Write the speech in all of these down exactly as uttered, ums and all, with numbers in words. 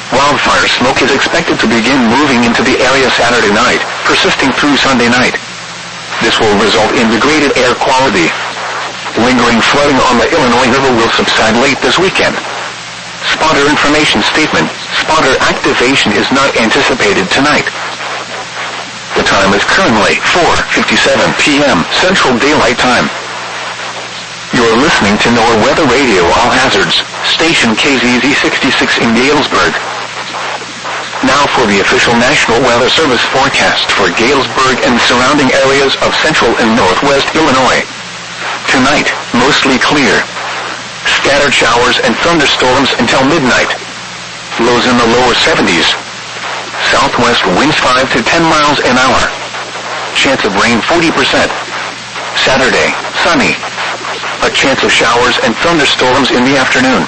Wildfire smoke is expected to begin moving into the area Saturday night, persisting through Sunday night. This will result in degraded air quality. Lingering flooding on the Illinois River will subside late this weekend. Spotter information statement. Spotter activation is not anticipated tonight. The time is currently four fifty-seven p.m. Central Daylight Time. You're listening to NOAA Weather Radio All Hazards, station K Z Z sixty-six in Galesburg. Now for the official National Weather Service forecast for Galesburg and surrounding areas of central and northwest Illinois. Tonight, mostly clear. Scattered showers and thunderstorms until midnight. Lows in the lower seventies. Southwest winds five to ten miles an hour. Chance of rain forty percent. Saturday, sunny. A chance of showers and thunderstorms in the afternoon.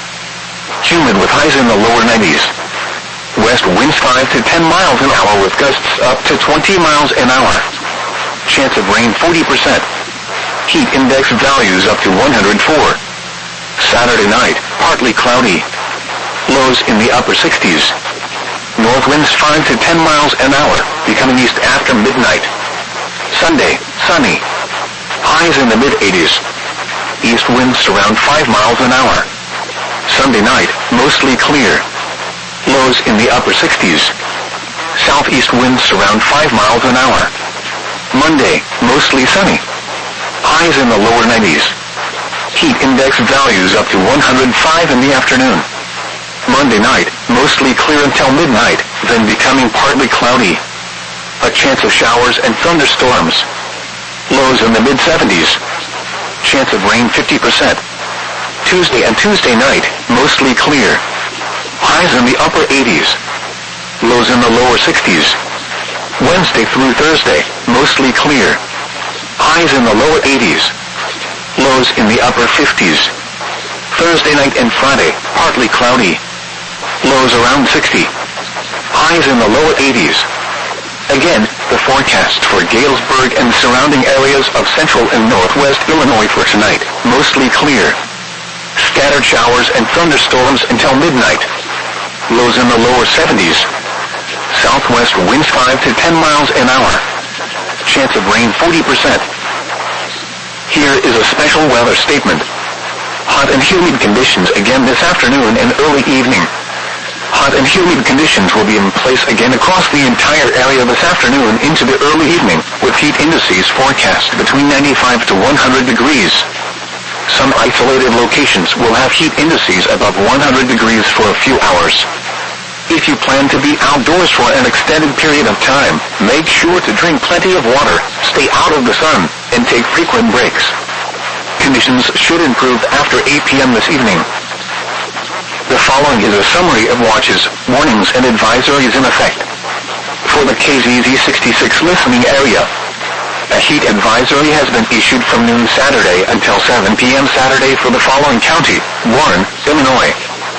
Humid with highs in the lower nineties. West winds five to ten miles an hour with gusts up to twenty miles an hour. Chance of rain forty percent. Heat index values up to one hundred four. Saturday night, partly cloudy. Lows in the upper sixties. North winds five to ten miles an hour, becoming east after midnight. Sunday, sunny. Highs in the mid-eighties. East winds around five miles an hour. Sunday night, mostly clear. Lows in the upper sixties. Southeast winds around five miles an hour. Monday, mostly sunny. Highs in the lower nineties. Heat index values up to one hundred five in the afternoon. Monday night, mostly clear until midnight, then becoming partly cloudy. A chance of showers and thunderstorms. Lows in the mid-seventies. Chance of rain fifty percent. Tuesday and Tuesday night, mostly clear. Highs in the upper eighties. Lows in the lower sixties. Wednesday through Thursday, mostly clear. Highs in the lower eighties. Lows in the upper fifties. Thursday night and Friday, partly cloudy. Lows around sixty. Highs in the lower eighties. Again, the forecast for Galesburg and surrounding areas of central and northwest Illinois for tonight, mostly clear. Scattered showers and thunderstorms until midnight. Lows in the lower seventies. Southwest winds five to ten miles an hour. Chance of rain forty percent. Here is a special weather statement. Hot and humid conditions again this afternoon and early evening. Hot and humid conditions will be in place again across the entire area this afternoon into the early evening, with heat indices forecast between ninety-five to one hundred degrees. Some isolated locations will have heat indices above one hundred degrees for a few hours. If you plan to be outdoors for an extended period of time, make sure to drink plenty of water, stay out of the sun, and take frequent breaks. Conditions should improve after eight p.m. this evening. The following is a summary of watches, warnings, and advisories in effect. For the K Z Z sixty-six listening area, a heat advisory has been issued from noon Saturday until seven p.m. Saturday for the following county: Warren, Illinois.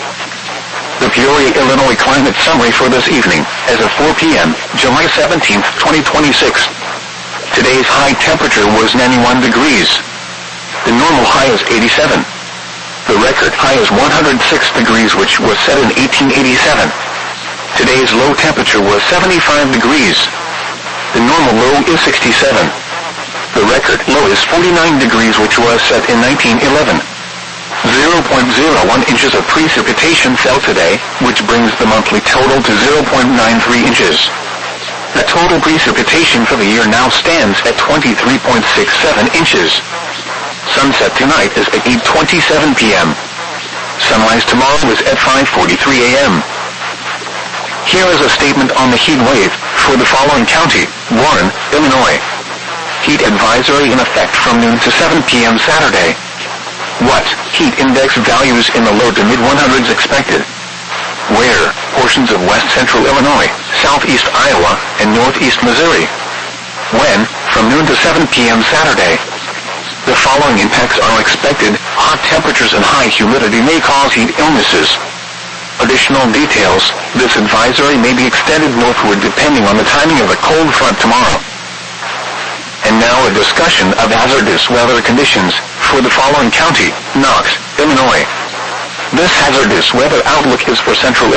The Peoria, Illinois climate summary for this evening, as of four p.m., July seventeenth, twenty twenty-six. Today's high temperature was ninety-one degrees. The normal high is eighty-seven. The record high is one hundred six degrees, which was set in eighteen eighty-seven. Today's low temperature was seventy-five degrees. The normal low is sixty-seven. The record low is forty-nine degrees, which was set in nineteen eleven. zero point zero one inches of precipitation fell today, which brings the monthly total to zero point nine three inches. The total precipitation for the year now stands at twenty-three point six seven inches. Sunset tonight is at eight twenty-seven p.m. Sunrise tomorrow is at five forty-three a.m. Here is a statement on the heat wave for the following county: Warren, Illinois. Heat advisory in effect from noon to seven p.m. Saturday. What? Heat index values in the low to mid one hundreds expected. Where? Portions of west central Illinois, southeast Iowa, and northeast Missouri. When? From noon to seven p.m. Saturday. The following impacts are expected: hot temperatures and high humidity may cause heat illnesses. Additional details: this advisory may be extended northward depending on the timing of the cold front tomorrow. And now a discussion of hazardous weather conditions for the following county: Knox, Illinois. This hazardous weather outlook is for central